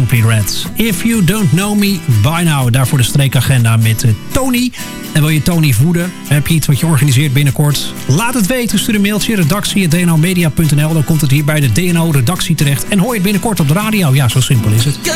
Simply Red. If You Don't Know Me By Now. Daarvoor de streekagenda met Tony. En wil je Tony voeden? Heb je iets wat je organiseert binnenkort? Laat het weten. Stuur een mailtje. redactie@dnomedia.nl. Dan komt het hier bij de DNO-redactie terecht. En hoor je het binnenkort op de radio. Ja, zo simpel is het.